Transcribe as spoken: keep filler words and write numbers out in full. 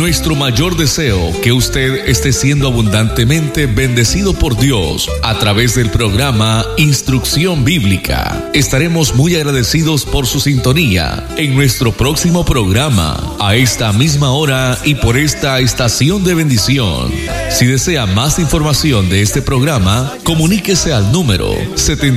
nuestro mayor deseo que usted esté siendo abundantemente bendecido por Dios a través del programa Instrucción Bíblica. Estaremos muy agradecidos por su sintonía en nuestro próximo programa, a esta misma hora y por esta estación de bendición. Si desea más información de este programa, comuníquese al número setenta